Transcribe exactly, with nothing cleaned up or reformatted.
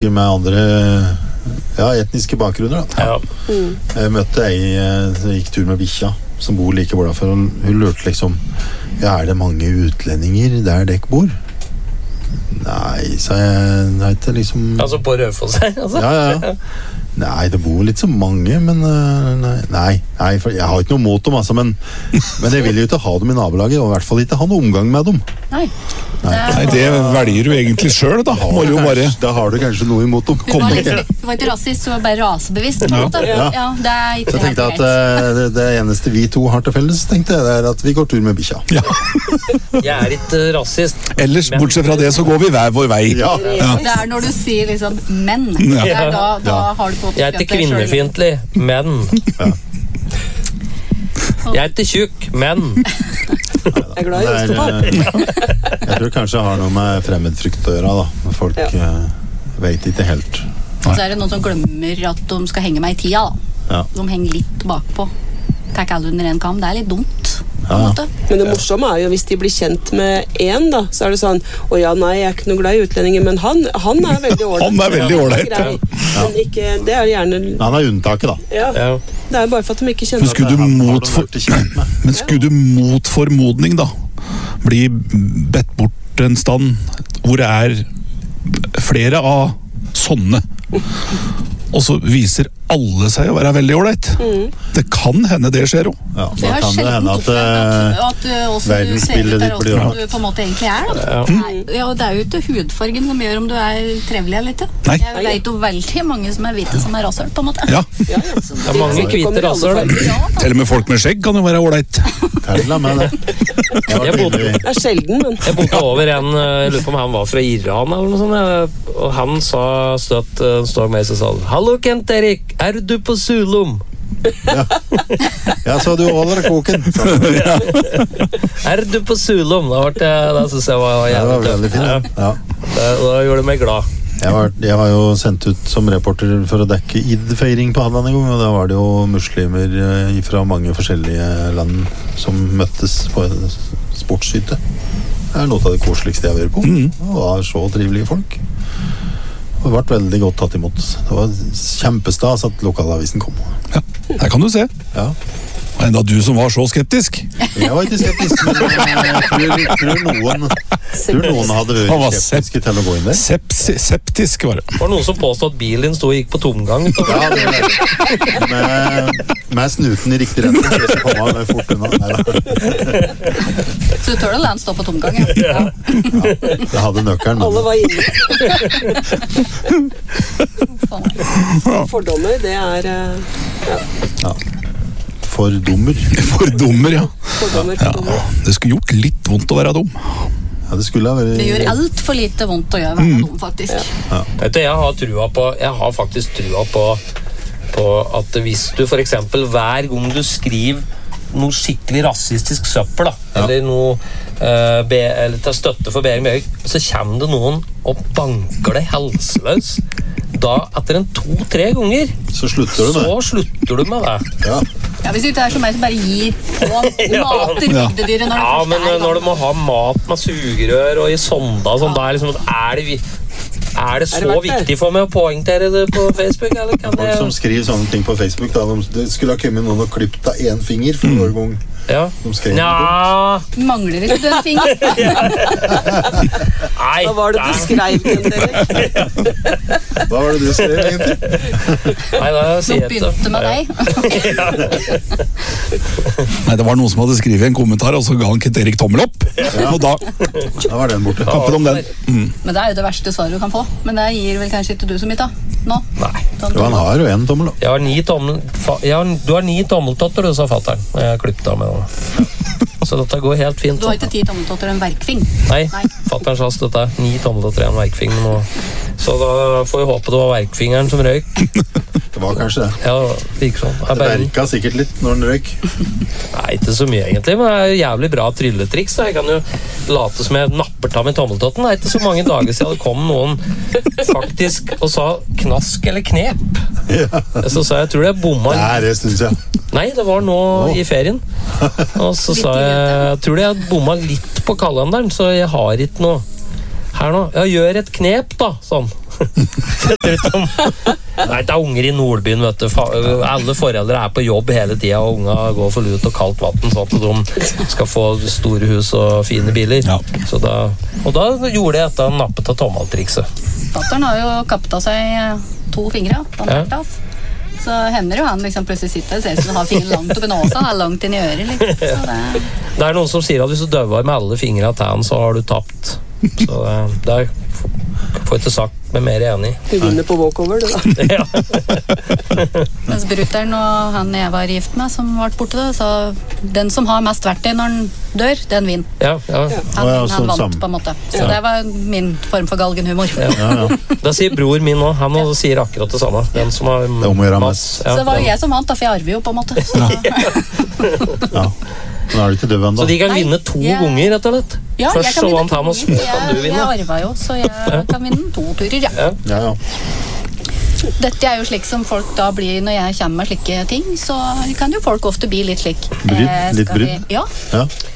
mennesker med andre ja, etniske bakgrunner. Da. Ja. Mm. Jeg møtte ei som gikk tur med bikkja, som bor like bortenfor. Hun, hun lurte liksom, ja, er det mange utlendinger der dere bor? Nei, sa jeg, nei, det liksom... Altså på Raufoss her, altså? Ja, ja, ja. Nei, det bor litt så mange, men uh, nei, nei, nei, for jeg har ikke noe mot dem, altså, men, men jeg vil jo ikke ha dem i nabolaget, og i hvert fall ikke ha noe omgang med dem. Nei. Nei, Nei, det velger du egentlig selv, da. Må du jo bare... Da har du kanskje noe imot dem. Hun var, litt, hun var ikke rasist, hun var bare rasebevisst. På en måte. Ja. Ja, det er Så ikke jeg tenkte helt at greit. uh, det, det eneste vi to har til felles, tenkte jeg, det er at vi går tur med bikkja. Ja. Jeg er ikke uh, rasist. Ellers, bortsett fra det, så går vi hver vår vei. Ja. Ja. Det er når du sier liksom menn. Ja. Det er da, da Ja. har du på Jeg er ikke kvinnefiendtlig, men Jeg er ikke tjukk, men Jeg er glad i Det er, ostepop. uh, jeg tror kanskje det har noe med fremmedfrykt å gjøre, da. Folk Ja. uh, vet ikke helt. Så er det noen som glemmer at de skal henge meg i tida. Da. Ja. De henger litt bakpå. Takk alle under en kam. Det er litt dumt. På en Ja. måte. Men det morsomme er jo hvis de blir kjent med en, da, så er det sånn, å ja, nei, jeg er ikke noe glad i utlendinger, men han, han er veldig ålreit. Han er veldig ålreit. Grei. Men ikke, det er gjerne, Han er unntaket, da. ja, ja. det er bare for at de ikke Men kjenner. skulle du Har mot de for, vært kjent med? men skulle du mot formodning, da, bli bedt bort en stand hvor det er flere av sånne, og så viser alle seg å være veldig ålreit. Det kan hende det skjer også. Ja, Så da jeg har kan det sjelden hende at opplevd uh, at, at uh, også du ser ut verdensbildet der ditt blir også rart. du på en måte egentlig er. Da. Ja. Nei, ja, det er jo ikke hudfargen som gjør om du er trevelig eller ikke. Nei. Jeg vet jo veldig mange som er hvite som er rasshøl, på en måte. Ja, Ja, ja. Det er mange hvite raser. Ja, da. til og med folk med skjegg kan jo være ålreit. Tella med det. Jeg var Jeg bodde- tidlig- Det er sjelden, men Jeg bodde over en, eh, jeg lurer på om han var fra Iran eller noe sånt, eh, og han sa støtt, eh, stod med seg og sa, «Hallo Kent Erik, er du på Zulum?» Ja, så du holder koken. Så, Er du på Zulum? Da ble jeg, da synes jeg var det jævlig var veldig tøft. Ja, fint. Ja. det, da gjorde det meg glad. Jeg var, jeg var jo sendt ut som reporter for å dekke Id-feiring på Hadeland en gang, og da var det jo muslimer eh, fra mange forskjellige land som møttes på en sportshytte. Det er noe av det koseligste jeg har vært på. Det var så trivelige folk. Og det ble veldig godt tatt imot. Det var kjempestas at lokalavisen kom. Ja, der kan du se. Ja. Og enda du som var så skeptisk. Jeg var ikke skeptisk, men jeg tror, tror, noen, tror noen hadde Han var vært skeptiske til å gå inn der. Sepsi, septisk var det. Det var noen som påstod at bilen din stod og gikk på tomgang. Ja, det var det. Med, med snuten i riktig retning, så kom han fort unna. Neida. Så du tør å la den stå på tomgang, ja. Ja. Jeg hadde nøkkelen. alle Men var inne. Faen. Fordommer, det er eh, for dummer. For dummer, ja. fordommer, Ja, fordommer. det skulle gjort litt vondt å være dum. Ja, det skulle ha vært... Det gjør altfor lite vondt å gjøre hver dum, faktisk. Vet du, jeg har trua på, jeg har faktisk trua på, på at hvis du for eksempel hver gang du skriver noe skikkelig rasistisk søppel, da, Ja. eller noe eh, be, eller til støtte for Behring Breivik, så kommer det noen og banker deg helseløs. Da, etter en to-tre ganger, Så slutter du med så det. slutter du med det. Ja. Ja, hvis du ikke er som meg som bare gir på mater Ja. bygdedyret når det Ja, først men er i eh, når gang. du må ha mat med sugerør og i sonda og sånn, da er liksom, er det, vi- er det så Er det verdt det? viktig for meg å poengtere det på Facebook, eller kan Folk som jeg... skriver sånne ting på Facebook, da, de, det skulle ha kommet noen og klippet av en finger for hver gang Ja. de skrev noe. Nja, Mangler ikke du en finger? nei. Hva var det du nei. skrev, Kent Erik? Hva var det du skrev, egentlig? Nei, da Nå sier jeg begynte med deg. Nei, det var noen som hadde skrevet en kommentar, og så ga han Kent Erik tommel opp. Og da Da var den borte. kappet om den. Mm. Men det er jo det verste svaret du kan få. Men det gir vel kanskje ikke du så mye, da? Nå? Nei. Sånn, Jo, han har jo en tommel, da. Jeg har ni tommel... fa- Jeg har, du har ni tommeltotter, du, sa fatteren. Når jeg klippet av med det. Så dette går helt fint. Du har ikke ti tommeltotter og en verkfing. Nei, Nei. fatteren sa at dette er ni tommeltotter og en verkfing. Men nå... Så da får vi håpe det var verkfingeren som røyk. Det var kanskje det. Ja, det gikk sånn. Jeg Det bare... verka sikkert litt når den røyk. Nei, ikke så mye egentlig, men det er jo jævlig bra trylletriks. Da. Jeg kan jo late som jeg napper av med tommeltotten. Det er ikke så mange dager siden det kom noen faktisk og sa knask eller knep. Ja. Så sa jeg, jeg tror jeg bomma. Det er en stund siden. Nei, det var nå i ferien. Og så sa jeg, jeg tror jeg bomma litt på kalenderen, så jeg har ikke noe her nå. Ja, gjør et knep da, sånn. Nei, det er unger i Nordbyen, vet du. Alle foreldre er på jobb hele tida, og unga går for lut og kaldt vann, sånn at de skal få store hus og fine biler. Ja. Så da, og da gjorde jeg etter nappet av tommeltrikset. Fatteren har jo kappet av seg to fingre på Ja. ja. Så hender jo han liksom plutselig sitter og ser ut som han har fingre langt opp i nåsa, han er langt inn i øret liksom. Så det... Det er noen som sier at hvis du døver med alle fingre av tæen, så har du tapt. Så det, det er, får ikke sagt meg mer enig. Du vinner på walkover, du da. Ja. Mens brutter'n og han jeg var gift med, som ble borte da, så den som har mest verktøy når han dør, den vinner. Ja, ja. Han, Å ja, han sånn vant sammen. på en måte. Så Ja. det var min form for galgenhumor. Ja. Ja, ja. Det sier bror min også. Han også sier akkurat det samme. Den som har er om å gjøre mass- mest. Så det var jo den. jeg som vant, da, for jeg arver jo på en måte. Så, Ja. Nå er du ikke døv ennå. Så de kan Nei, vinne to jeg- ganger, rett og slett. ja, jeg Først kan så vinne vant han, og så kan jeg, du vinne. jeg arva jo, så jeg kan vinne to turer, ja. Ja. Ja, ja. Dette er jo slik som folk da blir når jeg kommer med slike ting, så kan jo folk ofte bli litt slik. Brydd? eh, Litt skal vi- brydd? Ja, Ja.